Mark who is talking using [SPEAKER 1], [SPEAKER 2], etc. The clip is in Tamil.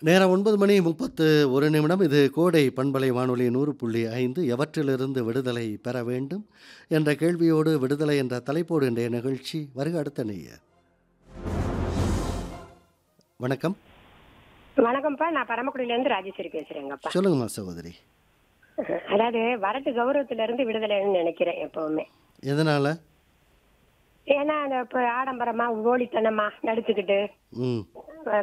[SPEAKER 1] நேரம் 9:31 இது கோடை பண்பலை வானொலி 100.5 எவற்றிலிருந்து விடுதலை பெற வேண்டும் என்ற கேள்வியோடு விடுதலை என்ற தலைப்போடு இன்றைய நிகழ்ச்சி. வருக அடுத்த நேயர். வணக்கம்.
[SPEAKER 2] வணக்கம்ப்பா. நான் பரமக்குடியிலேருந்து ராஜேஸ்வரி பேசுறேங்கப்பா.
[SPEAKER 1] சொல்லுங்கம்மா சகோதரி.
[SPEAKER 2] அதாவது வரட்டு கௌரவத்துல இருந்து விடுதலைன்னு நினைக்கிறேன் எப்பவுமே.
[SPEAKER 1] எதனால?
[SPEAKER 2] ஏன்னா அந்த இப்ப ஆடம்பரமா போலித்தனமா நடிச்சுக்கிட்டு
[SPEAKER 1] ம்